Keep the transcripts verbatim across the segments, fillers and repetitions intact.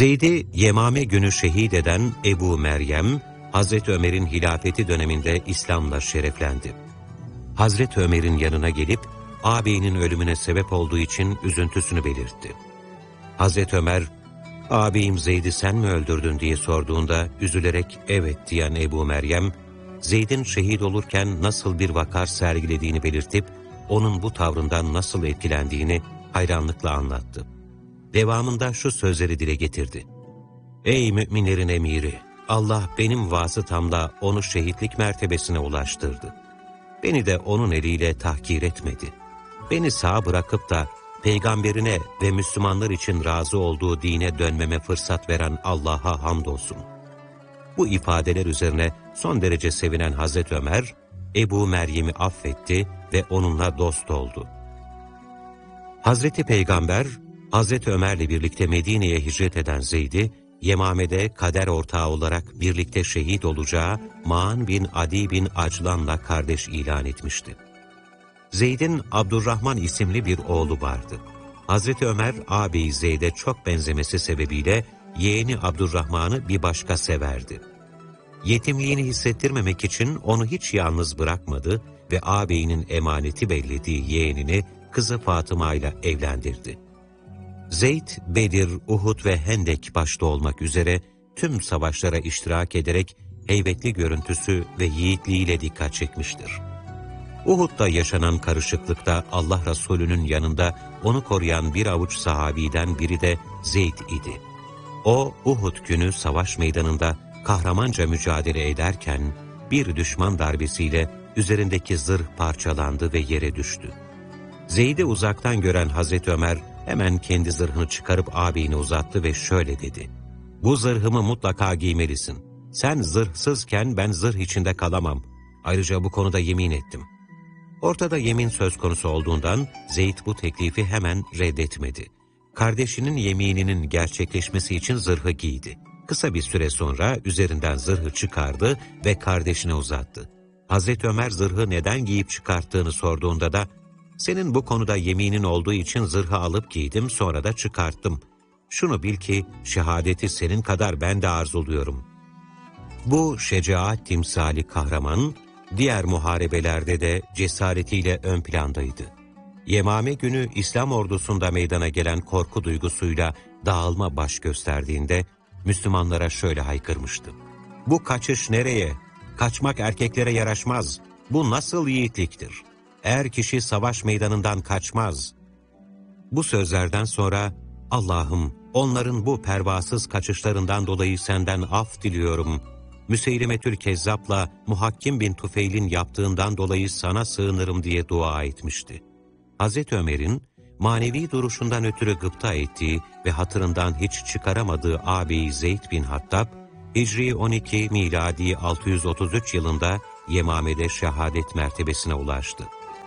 Zeyd'i Yemame günü şehit eden Ebu Meryem, Hazreti Ömer'in hilafeti döneminde İslam'la şereflendi. Hazreti Ömer'in yanına gelip, ağabeyinin ölümüne sebep olduğu için üzüntüsünü belirtti. Hazreti Ömer, ağabeyim Zeyd'i sen mi öldürdün diye sorduğunda üzülerek evet diyen Ebu Meryem, Zeyd'in şehit olurken nasıl bir vakar sergilediğini belirtip, onun bu tavrından nasıl etkilendiğini hayranlıkla anlattı. Devamında şu sözleri dile getirdi. Ey müminlerin emiri! Allah benim vasıtamla onu şehitlik mertebesine ulaştırdı. Beni de onun eliyle tahkir etmedi. Beni sağ bırakıp da peygamberine ve Müslümanlar için razı olduğu dine dönmeme fırsat veren Allah'a hamdolsun. Bu ifadeler üzerine son derece sevinen Hazreti Ömer, Ebu Meryem'i affetti ve onunla dost oldu. Hazreti Peygamber, Hazreti Ömer'le birlikte Medine'ye hicret eden Zeyd'i, Yemame'de kader ortağı olarak birlikte şehit olacağı Ma'an bin Adi bin Aclan'la kardeş ilan etmişti. Zeyd'in Abdurrahman isimli bir oğlu vardı. Hazreti Ömer, ağabeyi Zeyd'e çok benzemesi sebebiyle yeğeni Abdurrahman'ı bir başka severdi. Yetimliğini hissettirmemek için onu hiç yalnız bırakmadı ve ağabeyinin emaneti bellediği yeğenini kızı Fatıma ile evlendirdi. Zeyd, Bedir, Uhud ve Hendek başta olmak üzere tüm savaşlara iştirak ederek heybetli görüntüsü ve yiğitliğiyle dikkat çekmiştir. Uhud'da yaşanan karışıklıkta Allah Resulü'nün yanında onu koruyan bir avuç sahabiden biri de Zeyd idi. O, Uhud günü savaş meydanında kahramanca mücadele ederken bir düşman darbesiyle üzerindeki zırh parçalandı ve yere düştü. Zeyd'i uzaktan gören Hazreti Ömer hemen kendi zırhını çıkarıp ağabeyine uzattı ve şöyle dedi. Bu zırhımı mutlaka giymelisin. Sen zırhsızken ben zırh içinde kalamam. Ayrıca bu konuda yemin ettim. Ortada yemin söz konusu olduğundan Zeyd bu teklifi hemen reddetmedi. Kardeşinin yemininin gerçekleşmesi için zırhı giydi. Kısa bir süre sonra üzerinden zırhı çıkardı ve kardeşine uzattı. Hazreti Ömer zırhı neden giyip çıkarttığını sorduğunda da, senin bu konuda yeminin olduğu için zırhı alıp giydim, sonra da çıkarttım. Şunu bil ki şehadeti senin kadar ben de arzuluyorum. Bu şecaat timsali kahraman, diğer muharebelerde de cesaretiyle ön plandaydı. Yemame günü İslam ordusunda meydana gelen korku duygusuyla dağılma baş gösterdiğinde Müslümanlara şöyle haykırmıştı. Bu kaçış nereye? Kaçmak erkeklere yaraşmaz. Bu nasıl yiğitliktir? Eğer kişi savaş meydanından kaçmaz. Bu sözlerden sonra Allah'ım onların bu pervasız kaçışlarından dolayı senden af diliyorum. Müseylimetül Kezzap'la Muhakkim bin Tufeil'in yaptığından dolayı sana sığınırım diye dua etmişti. Hazreti Ömer'in manevi duruşundan ötürü gıpta ettiği ve hatırından hiç çıkaramadığı ağabeyi Zeyd bin Hattab, Hicri on iki miladi altı yüz otuz üç yılında Yemame'de şehadet mertebesine ulaştı.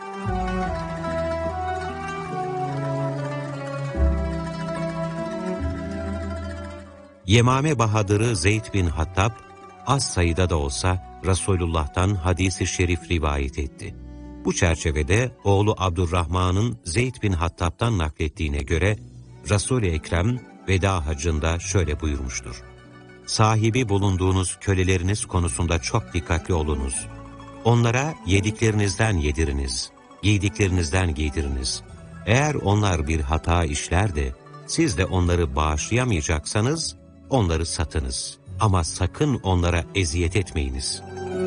Yemame Bahadırı Zeyd bin Hattab, az sayıda da olsa Resulullah'tan hadis-i şerif rivayet etti. Bu çerçevede oğlu Abdurrahman'ın Zeyd bin Hattab'tan naklettiğine göre Resul-i Ekrem veda hacında şöyle buyurmuştur. Sahibi bulunduğunuz köleleriniz konusunda çok dikkatli olunuz. Onlara yediklerinizden yediriniz, giydiklerinizden giydiriniz. Eğer onlar bir hata işler de siz de onları bağışlayamayacaksanız onları satınız. Ama sakın onlara eziyet etmeyiniz.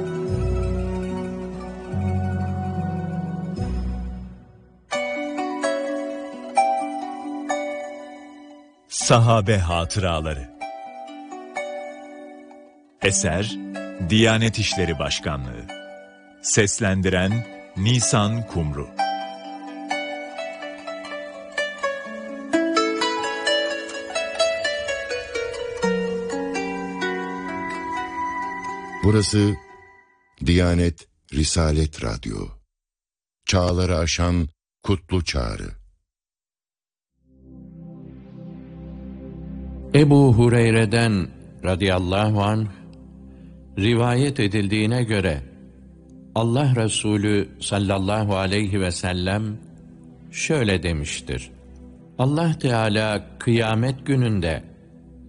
Sahabe Hatıraları. Eser Diyanet İşleri Başkanlığı. Seslendiren Nisan Kumru. Burası Diyanet Risalet Radyo. Çağları aşan kutlu çağrı. Ebu Hureyre'den radıyallahu anh rivayet edildiğine göre Allah Resulü sallallahu aleyhi ve sellem şöyle demiştir. Allah Teala kıyamet gününde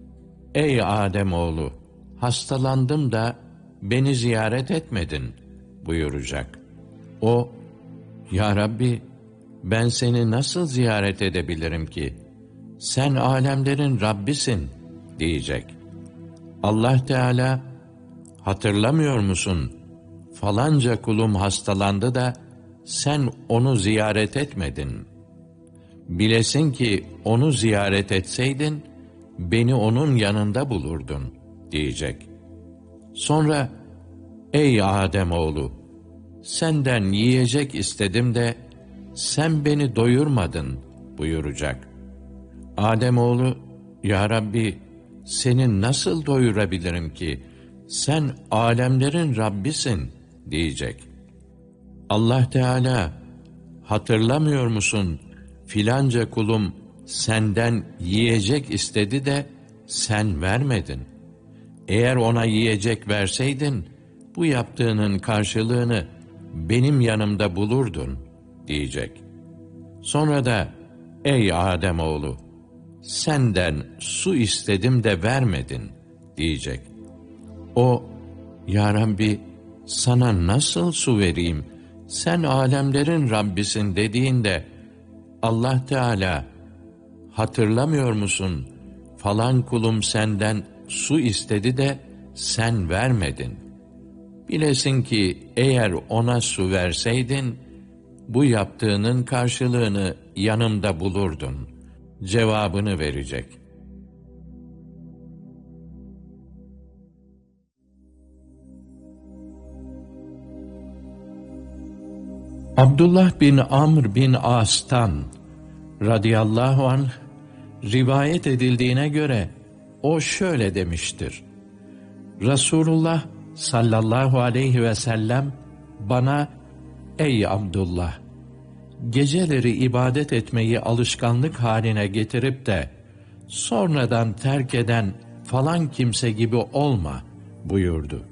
ey Ademoğlu, hastalandım da beni ziyaret etmedin buyuracak. O, ya Rabbi, ben seni nasıl ziyaret edebilirim ki? Sen alemlerin Rabbisin diyecek. Allah Teala, hatırlamıyor musun? Falanca kulum hastalandı da sen onu ziyaret etmedin. Bilesin ki onu ziyaret etseydin, beni onun yanında bulurdun diyecek. Sonra, ey Ademoğlu, senden yiyecek istedim de sen beni doyurmadın buyuracak. Ademoğlu, ya Rabbi, seni nasıl doyurabilirim ki? Sen alemlerin Rabbisin diyecek. Allah Teala, hatırlamıyor musun? Filanca kulum senden yiyecek istedi de sen vermedin. Eğer ona yiyecek verseydin, bu yaptığının karşılığını benim yanımda bulurdun diyecek. Sonra da, ey Ademoğlu, senden su istedim de vermedin diyecek. O, ya Rabbi, sana nasıl su vereyim? Sen alemlerin Rabbisin dediğinde, Allah Teala, hatırlamıyor musun? Falan kulum senden su istedi de sen vermedin. Bilesin ki eğer ona su verseydin, bu yaptığının karşılığını yanımda bulurdun. Cevabını verecek. Abdullah bin Amr bin As'tan radıyallahu anh rivayet edildiğine göre o şöyle demiştir. Resulullah sallallahu aleyhi ve sellem bana, ey Abdullah, geceleri ibadet etmeyi alışkanlık haline getirip de sonradan terk eden falan kimse gibi olma buyurdu.